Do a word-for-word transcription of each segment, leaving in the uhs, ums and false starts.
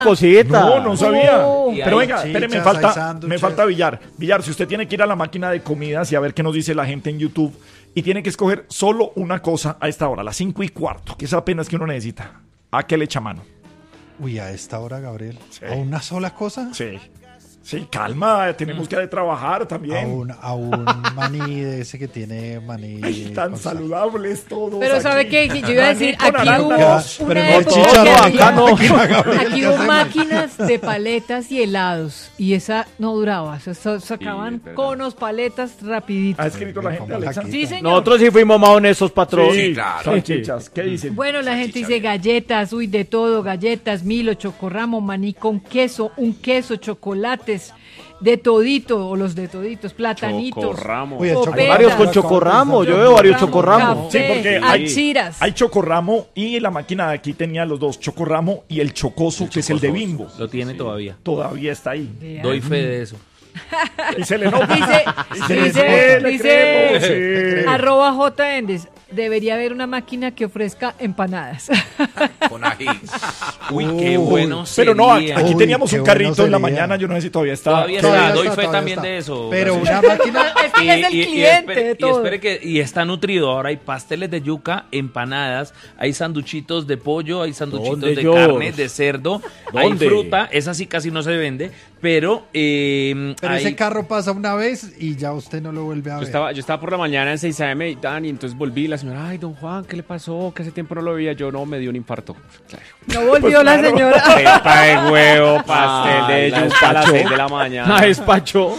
Cosita. No, no sabía. Oh. Pero venga, espere, me falta, sándwiches. me falta Villar. Villar, si usted tiene que ir a la máquina de comidas y a ver qué nos dice la gente en YouTube y tiene que escoger solo una cosa a esta hora, las cinco y cuarto, que es apenas que uno necesita, ¿a qué le echa mano? Uy, a esta hora, Gabriel. Sí. ¿A una sola cosa? Sí. Sí, calma, tenemos que trabajar también. A un, a un maní de ese que tiene maní. Ay, tan con sal. saludables todos. Pero aquí. ¿sabe qué? Yo iba a decir, Maní con aquí hubo arándanos. Pero una no época chicharrón, que había- acá no. Gabriel, Aquí ¿qué hubo hacemos? máquinas de paletas y helados y esa no duraba, se sa- sacaban es verdad. conos, paletas rapidito. ¿Ha escrito la gente, Alexa? Sí, señor. Nosotros sí fuimos más honestos, patrón. Sí, claro. Salchichas, ¿qué dicen? Bueno, la gente Salchicha dice bien. galletas, uy, de todo, galletas, Milo, chocorramo, maní con queso, un queso, chocolates, de todito, o los de toditos, platanitos, Chocorramo. Uy, el Popetas. chocorramo. Varios con chocorramo, yo veo varios chocorramo. café, Sí, porque hay- achiras. Hay chocorramo y la máquina de aquí tenía los dos, chocorramo y el chocoso, que es el de chocoso. Bimbo. Lo tiene todavía. Todavía está ahí. Vea. Doy fe de eso. Y se le nota. Dice, Y se le dice, nota, le dice, creemos, sí. arroba J. Endes, debería haber una máquina que ofrezca empanadas. Con ají. Uy, qué Uy, bueno Pero no, aquí, sería. aquí Uy, teníamos qué un bueno carrito en la sería. mañana, yo no sé si todavía está. Todavía Todavía está, doy está, fe todavía también está. de eso. Pero Gracias. una máquina... Es que es el cliente espere, de y todo. espere que y está nutrido. Ahora hay pasteles de yuca, empanadas, hay sanduchitos de pollo, hay sanduchitos ¿Dónde, de George? carne, de cerdo, hay ¿Dónde? fruta. Esa sí casi no se vende, pero, eh, Pero hay- ese carro pasa una vez y ya usted no lo vuelve a Yo ver. estaba, yo estaba por la mañana en seis a eme y tan, y entonces volví y la señora, ay, don Juan, ¿qué le pasó? Que hace tiempo no lo veía. Yo, no, me dio un infarto. Claro. No volvió la señora. Pepa de huevo, pastel de Ay, la yuca a las despachó. seis de la mañana. La despachó.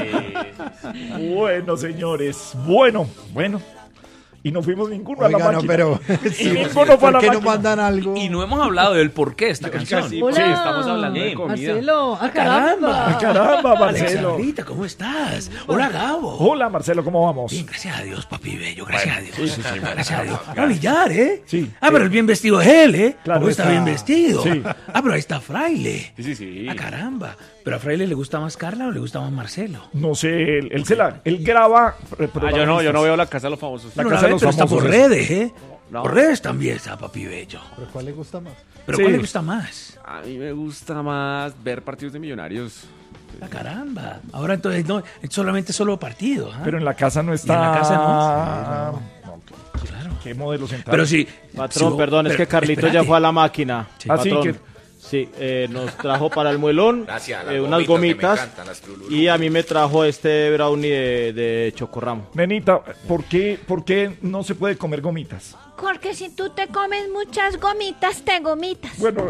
Bueno, señores. Bueno, bueno. Y no fuimos ninguno a la Oiga, no, máquina. pero... Y ninguno fue a la ¿Por qué no máquina. mandan algo? y no hemos hablado del porqué de esta canción. Sí, Hola. sí, estamos hablando de Eh, comida. Marcelo, ah, caramba. Ah, caramba, Marcelo. Alexandrita, ¿cómo estás? Hola, Gabo. Hola, Marcelo, ¿cómo vamos? Bien, gracias a Dios, papi bello, gracias a Dios. Gracias a Dios. A Villar, ¿eh? Sí. Ah, pero el bien vestido es él, ¿eh? Claro, ¿Cómo está está- bien vestido? Sí. Ah, pero ahí está Fraile. Sí, sí, sí. Ah, caramba. ¿Pero a Fraile le gusta más Carla o le gusta más Marcelo? No sé, él, él se la, él graba. eh, Ah, yo no, yo no veo la casa de los famosos. La No, casa la de ve, los pero está por famosos. redes, ¿eh? No. Por redes también está papi bello. ¿Pero cuál le gusta más? ¿Pero Sí. cuál le gusta más? A mí me gusta más ver partidos de millonarios. Ah, caramba. Ahora entonces no, es solamente solo partido. ¿ah? Pero en la casa no está. en la casa no? no. Claro. ¿Qué modelo central? Pero sí. Patrón, sí, perdón, es pero que Carlito espérate. ya fue a la máquina. Sí. Así Patrón, que- sí, eh, nos trajo para el muelón Gracias, las eh, unas gomitas que me gomitas encantan, las Trululú. y a mí me trajo este brownie de, de chocorramo. Nenita, ¿por qué, ¿por qué no se puede comer gomitas? Porque si tú te comes muchas gomitas, te gomitas. Bueno,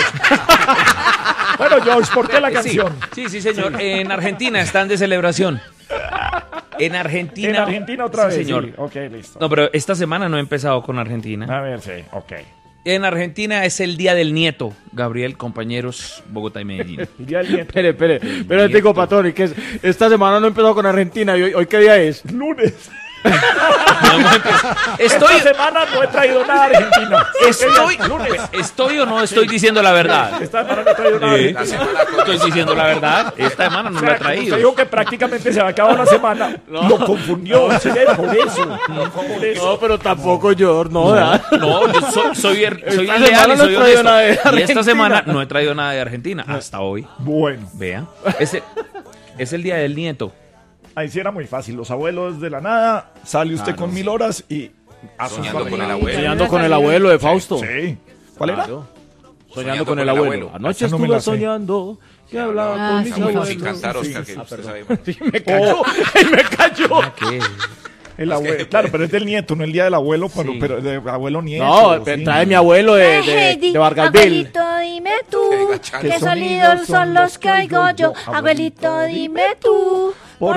bueno, George, ¿por qué la Sí, canción? Sí, sí, señor. En Argentina están de celebración. En Argentina. En Argentina otra Sí, vez. señor. Sí, ok, listo. No, pero esta semana no he empezado con Argentina. A ver, sí, ok. En Argentina es el Día del Nieto, Gabriel, compañeros, Bogotá y Medellín. El día del nieto. Espere, espere, pero te digo, patrón, y que es- esta semana no he empezado con Argentina. ¿Y hoy, hoy qué día es? Lunes. Estoy, Esta semana no he traído nada a Argentina. estoy, Lunes. estoy o no estoy diciendo la verdad. Esta semana no he traído nada a Sí. Argentina. La semana con Estoy diciendo la verdad. Esta semana no O lo sea, he como usted traído. dijo que prácticamente se había acabado la semana. Lo confundió. Sí, por eso. Por eso. No, pero tampoco yo, no, ¿verdad? No, yo soy, soy, er- soy Esta leal semana y no he soy traído honesto. nada de Y esta Argentina. semana no he traído nada de Argentina. Hasta hoy. Bueno, Vea. Es el, es el Día del Nieto. ahí sí era muy fácil. Los abuelos de la nada, sale usted con mil horas y... a sus Soñando con el familias. abuelo. Soñando con el abuelo de Fausto. Sí. ¿Cuál era? Claro. Soñando con el abuelo. Anoche Esa no me la estuve sé. soñando que hablaba Ah, con sí, mis Estamos Fausto. sin abuelos. cantar, Oscar, Sí, que sí. usted sabe. Me cayó, me cayó. ¿Qué? El abuelo. Claro, pero es del nieto, no el día del abuelo, pero, Sí. pero de abuelo nieto. No, sí. trae mi abuelo de, de, Heidi, de Vargasville. abuelito, dime tú, Qué gachán. qué ¿Qué sonidos son los que oigo yo. Abuelito, dime tú,